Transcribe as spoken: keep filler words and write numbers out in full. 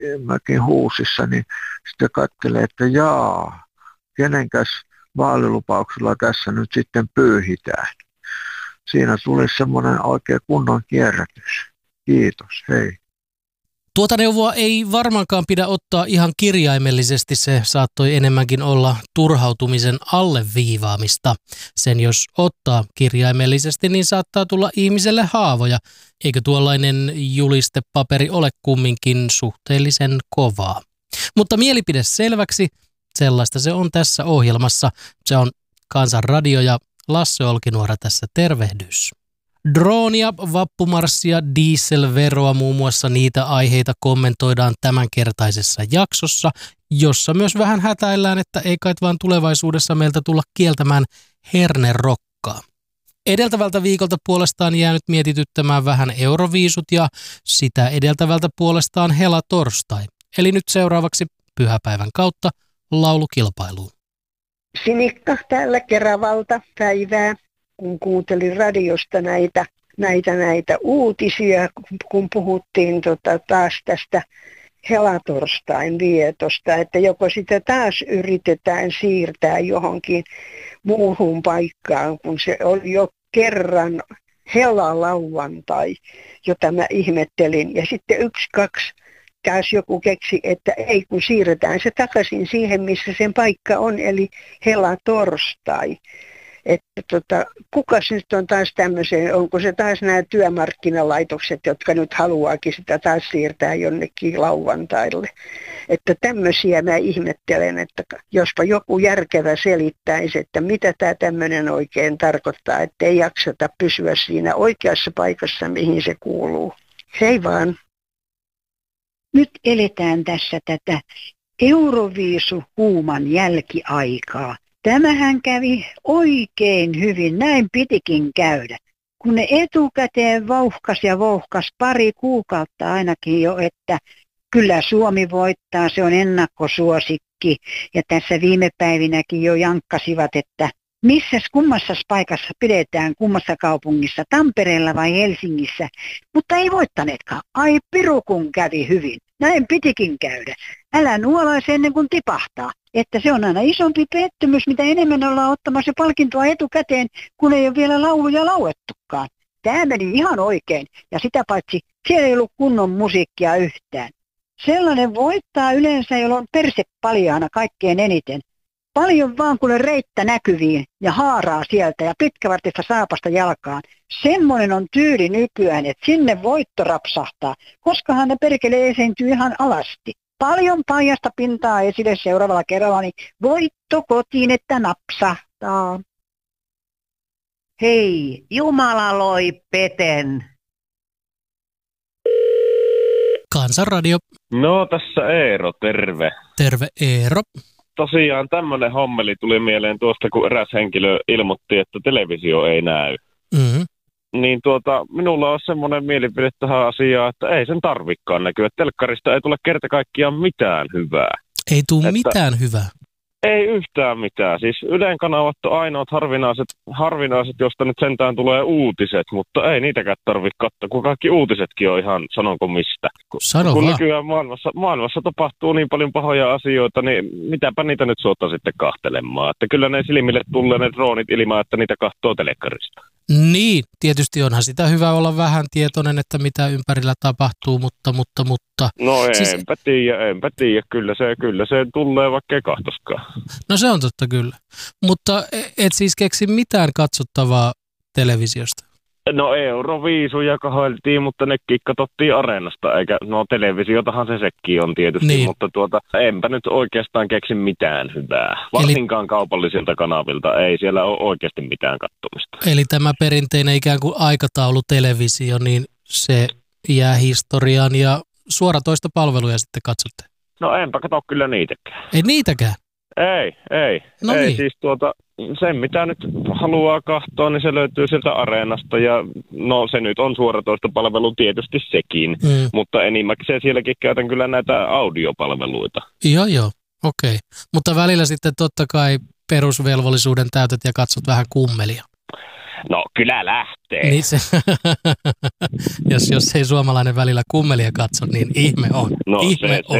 mäkin huusissa, niin sitten katselee, että jaa, kenenkäs vaalilupauksella tässä nyt sitten pyyhitään. Siinä tuli semmoinen oikein kunnon kierrätys. Kiitos, hei. Tuota neuvoa ei varmaankaan pidä ottaa ihan kirjaimellisesti, se saattoi enemmänkin olla turhautumisen alleviivaamista. Sen jos ottaa kirjaimellisesti, niin saattaa tulla ihmiselle haavoja, eikö tuollainen julistepaperi ole kumminkin suhteellisen kovaa. Mutta mielipide selväksi, sellaista se on tässä ohjelmassa. Se on Kansanradio ja Lasse Olkinuora tässä tervehdys. Droonia, vappumarssia, dieselveroa, muun muassa niitä aiheita kommentoidaan tämänkertaisessa jaksossa, jossa myös vähän hätäillään, että ei kai vaan tulevaisuudessa meiltä tulla kieltämään hernerokkaa. Edeltävältä viikolta puolestaan jäänyt mietityttämään vähän Euroviisut ja sitä edeltävältä puolestaan helatorstai. Eli nyt seuraavaksi pyhäpäivän kautta laulukilpailuun. Sinikka täällä Keravalta päivää. Kun kuuntelin radiosta näitä, näitä, näitä uutisia, kun puhuttiin tota taas tästä helatorstain vietosta, että joko sitä taas yritetään siirtää johonkin muuhun paikkaan, kun se oli jo kerran helalauantai, jota mä ihmettelin. Ja sitten yksi, kaksi, taas joku keksi, että ei kun siirretään se takaisin siihen, missä sen paikka on, eli helatorstai. Että tota, kukas nyt on taas tämmöisen, onko se taas nämä työmarkkinalaitokset, jotka nyt haluaakin sitä taas siirtää jonnekin lauantaille. Että tämmöisiä mä ihmettelen, että jospa joku järkevä selittäisi, että mitä tämä tämmöinen oikein tarkoittaa, että ei jakseta pysyä siinä oikeassa paikassa, mihin se kuuluu. Hei vaan. Nyt eletään tässä tätä Euroviisu-huuman jälkiaikaa. Tämähän kävi oikein hyvin, näin pitikin käydä. Kun ne etukäteen vauhkas ja vauhkas pari kuukautta ainakin jo, että kyllä Suomi voittaa, se on ennakkosuosikki. Ja tässä viime päivinäkin jo jankkasivat, että missäs kummassa paikassa pidetään, kummassa kaupungissa, Tampereella vai Helsingissä. Mutta ei voittaneetkaan. Ai piru kun kävi hyvin. Näin pitikin käydä. Älä nuolaise ennen kuin tipahtaa. Että se on aina isompi pettymys, mitä enemmän ollaan ottamassa palkintoa etukäteen, kun ei ole vielä lauluja laulettukaan. Tämä meni ihan oikein. Ja sitä paitsi siellä ei ollut kunnon musiikkia yhtään. Sellainen voittaa yleensä, jolla on perse paljaana kaikkein eniten. Paljon vaan kuule reittä näkyviin ja haaraa sieltä ja pitkävartista saapasta jalkaan. Semmoinen on tyyli nykyään, että sinne voitto rapsahtaa, koskahan ne perkele esiintyy ihan alasti. Paljon paljasta pintaa esille seuraavalla kerralla, niin voitto kotiin, että napsahtaa. Hei, Jumala loi peten. Kansanradio. No tässä Eero, terve. Terve Eero. Tosiaan tämmöinen hommeli tuli mieleen tuosta, kun eräs henkilö ilmoitti, että televisio ei näy. Mm-hmm. Niin tuota, minulla on semmoinen mielipide tähän asiaan, että ei sen tarvikaan näkyä. Telkkarista ei tule kerta kaikkiaan mitään hyvää. Ei tule että mitään hyvää. Ei yhtään mitään. Siis Ylen kanavat on ainoat harvinaiset, harvinaiset, josta nyt sentään tulee uutiset, mutta ei niitäkään tarvitse katsoa, kun kaikki uutisetkin on ihan sanonko mistä. Sano kun vaan. Nykyään maailmassa, maailmassa tapahtuu niin paljon pahoja asioita, niin mitäpä niitä nyt suottaa sitten kahtelemaan. Että kyllä ne silmille tulee ne droonit ilman, että niitä kahtoo telekkarista. Niin, tietysti onhan sitä hyvä olla vähän tietoinen, että mitä ympärillä tapahtuu, mutta, mutta, mutta... No siis... enpä tiedä, enpä tiedä. Kyllä se, kyllä se tulee, vaikka ei kahtoskaan. No se on totta kyllä. Mutta et siis keksi mitään katsottavaa televisiosta? No Euroviisuja kahailtiin, mutta nekin katsottiin Areenasta, eikä, no televisiotahan se sekin on tietysti, niin. Mutta tuota, enpä nyt oikeastaan keksi mitään hyvää. Varsinkaan Eli... kaupallisilta kanavilta ei siellä ole oikeasti mitään katsomista. Eli tämä perinteinen ikään kuin aikataulutelevisio, niin se jää historiaan ja suoratoistopalveluja sitten katsotte? No enpä katso kyllä niitäkään. Ei niitäkään? Ei, ei. No ei niin. Siis tuota, sen mitä nyt haluaa katsoa, niin se löytyy sieltä Areenasta ja no se nyt on suoratoistopalvelu tietysti sekin, mm. mutta enimmäkseen sielläkin käytän kyllä näitä audiopalveluita. Joo, joo, okei. Okay. Mutta välillä sitten totta kai perusvelvollisuuden täytät ja katsot vähän kummelia. No kyllä lähtee. Niin se, jos, jos ei suomalainen välillä kummelia katso, niin ihme on. No ihme se, on. se